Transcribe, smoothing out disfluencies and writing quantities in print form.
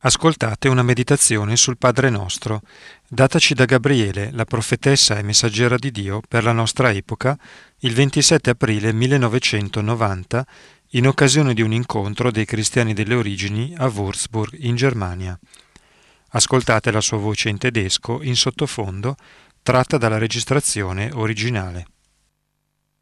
Ascoltate una meditazione sul Padre Nostro, dataci da Gabriele, la profetessa e messaggera di Dio per la nostra epoca, il 27 aprile 1990, in occasione di un incontro dei cristiani delle origini a Würzburg, in Germania. Ascoltate la sua voce in tedesco in sottofondo, tratta dalla registrazione originale.